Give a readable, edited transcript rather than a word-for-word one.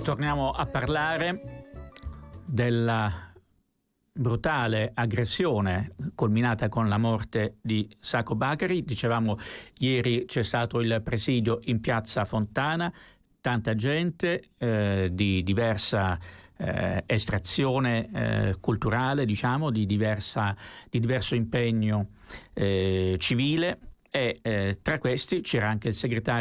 Torniamo a parlare della brutale aggressione culminata con la morte di Sacco Bakary. Dicevamo, ieri c'è stato il presidio in piazza Fontana, tanta gente di diversa estrazione culturale, diciamo, di diverso impegno civile, e tra questi c'era anche il segretario